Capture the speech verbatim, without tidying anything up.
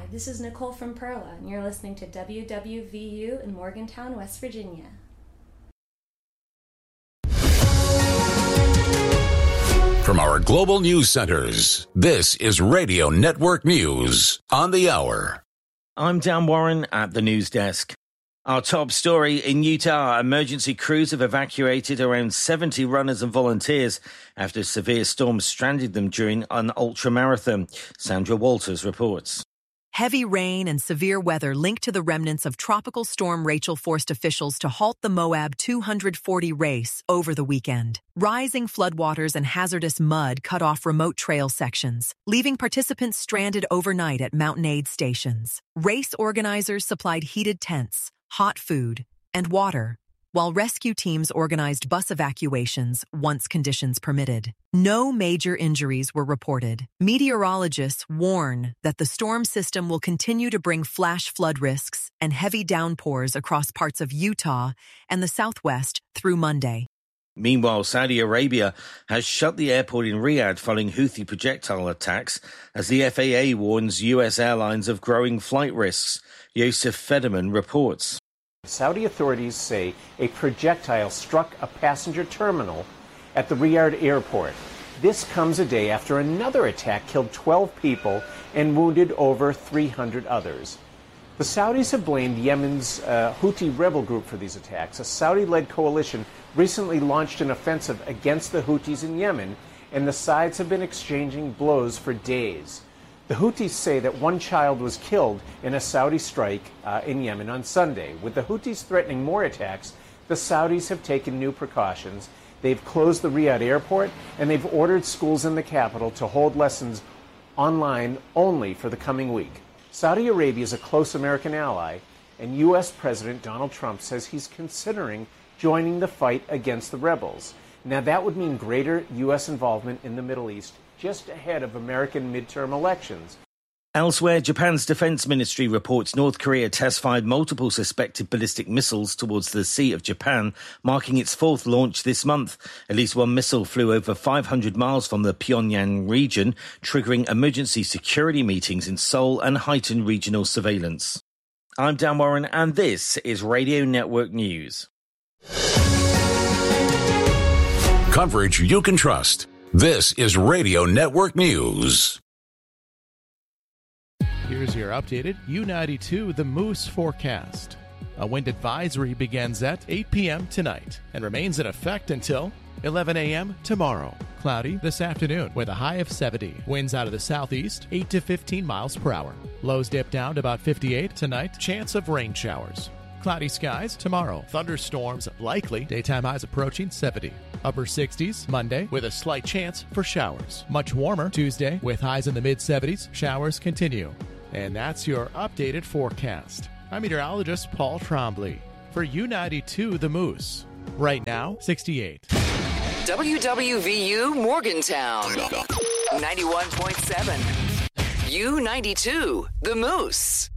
Hi, this is Nicole from Perla, and you're listening to W W V U in Morgantown, West Virginia. From our global news centers, this is Radio Network News on the hour. I'm Dan Warren at the news desk. Our top story in Utah, emergency crews have evacuated around seventy runners and volunteers after severe storms stranded them during an ultramarathon. Sandra Walters reports. Heavy rain and severe weather linked to the remnants of Tropical Storm Rachel forced officials to halt the Moab two hundred forty race over the weekend. Rising floodwaters and hazardous mud cut off remote trail sections, leaving participants stranded overnight at mountain aid stations. Race organizers supplied heated tents, hot food, and water, while rescue teams organized bus evacuations once conditions permitted. No major injuries were reported. Meteorologists warn that the storm system will continue to bring flash flood risks and heavy downpours across parts of Utah and the Southwest through Monday. Meanwhile, Saudi Arabia has shut the airport in Riyadh following Houthi projectile attacks as the F A A warns U S airlines of growing flight risks. Yosef Federman reports. Saudi authorities say a projectile struck a passenger terminal at the Riyadh airport. This comes a day after another attack killed twelve people and wounded over three hundred others. The Saudis have blamed Yemen's uh, Houthi rebel group for these attacks. A Saudi-led coalition recently launched an offensive against the Houthis in Yemen, and the sides have been exchanging blows for days. The Houthis say that one child was killed in a Saudi strike uh, in Yemen on Sunday. With the Houthis threatening more attacks, the Saudis have taken new precautions. They've closed the Riyadh airport, and they've ordered schools in the capital to hold lessons online only for the coming week. Saudi Arabia is a close American ally, and U S President Donald Trump says he's considering joining the fight against the rebels. Now, that would mean greater U S involvement in the Middle East just ahead of American midterm elections. Elsewhere, Japan's defense ministry reports North Korea test-fired multiple suspected ballistic missiles towards the Sea of Japan, marking its fourth launch this month. At least one missile flew over five hundred miles from the Pyongyang region, triggering emergency security meetings in Seoul and heightened regional surveillance. I'm Dan Warren, and this is Radio Network News. Coverage you can trust. This is Radio Network News. Here's your updated U ninety-two The Moose forecast. A wind advisory begins at eight p.m. tonight and remains in effect until eleven a.m. tomorrow. Cloudy this afternoon with a high of seventy. Winds out of the southeast, eight to fifteen miles per hour. Lows dip down to about fifty-eight tonight. Chance of rain showers. Cloudy skies tomorrow. Thunderstorms likely. Daytime highs approaching seventy. Upper sixties Monday with a slight chance for showers. Much warmer Tuesday with highs in the mid-seventies. Showers continue. And that's your updated forecast. I'm meteorologist Paul Trombley for U ninety-two The Moose. Right now, sixty-eight. W W V U Morgantown, ninety-one point seven. U ninety-two The Moose.